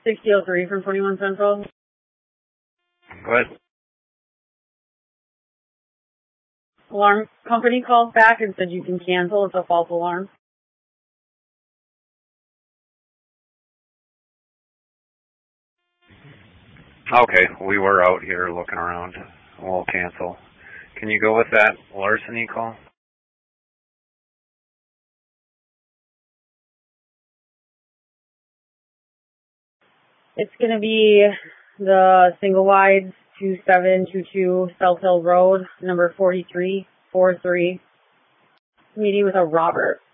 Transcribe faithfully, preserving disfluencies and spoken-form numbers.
sixty oh three from twenty-one Central. Go ahead. Alarm company called back and said you can cancel. It's a false alarm. Okay, we were out here looking around. We'll cancel. Can you go with that larceny call? It's going to be the single wide two seven two two South Hill Road, number forty-three forty-three. Meeting with a Robert.